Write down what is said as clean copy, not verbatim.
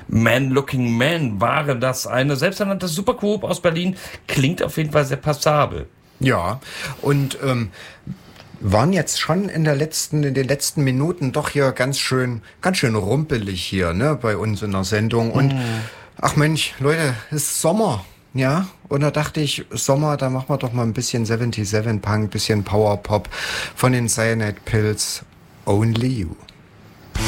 Man Looking Man war das eine selbsternannte Supergroup aus Berlin. Klingt auf jeden Fall sehr passabel. Ja, und waren jetzt schon in den letzten Minuten doch hier ganz schön rumpelig hier, ne, bei uns in der Sendung. Und ach Mensch, Leute, es ist Sommer, ja. Und da dachte ich, Sommer, da machen wir doch mal ein bisschen 77 Punk, bisschen Power Pop von den Cyanide Pills. Only You.